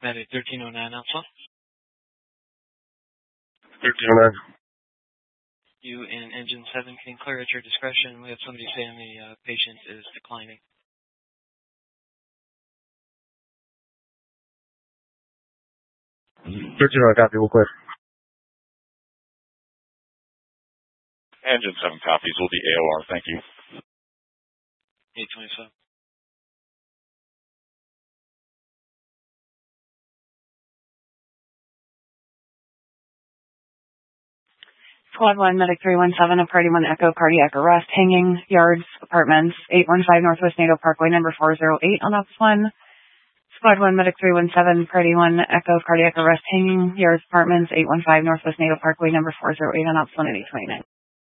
Medic 1309 Alpha. 1309. You and Engine 7 can clear at your discretion. We have somebody saying the patient is declining. I copy, we'll clear. Engine 7 copies will be AOR, thank you. 827. Squad 1, Medic 317, a Party 1 Echo, cardiac arrest, hanging, yards, apartments, 815 Northwest NATO Parkway, number 408 on Ops 1. Squad 1, Medic 317, Party 1 Echo, cardiac arrest, hanging, yards, apartments, 815 Northwest NATO Parkway, number 408 on Ops 1 at 829.